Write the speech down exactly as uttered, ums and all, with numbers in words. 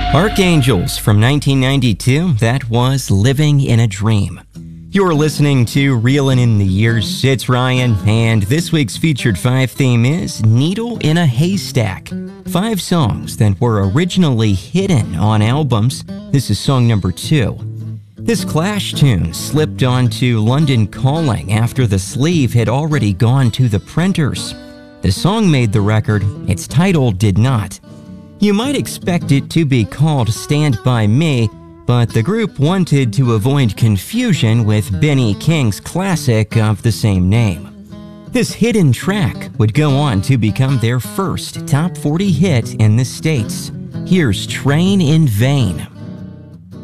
Archangels from nineteen ninety-two, that was Living in a Dream. You're listening to Reelin' in the Years. It's Ryan, and this week's featured five theme is Needle in a Haystack. Five songs that were originally hidden on albums. This is song number two. This Clash tune slipped onto London Calling after the sleeve had already gone to the printers. The song made the record, its title did not. You might expect it to be called Stand By Me, but the group wanted to avoid confusion with Benny King's classic of the same name. This hidden track would go on to become their first top forty hit in the States. Here's Train in Vain.